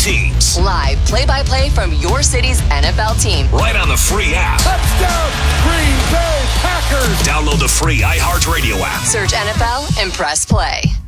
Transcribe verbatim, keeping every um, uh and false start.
teams. Live play-by-play from your city's N F L team. Right on the free app. Touchdown, Green Bay Packers. Download the free iHeartRadio app. Search N F L and press play.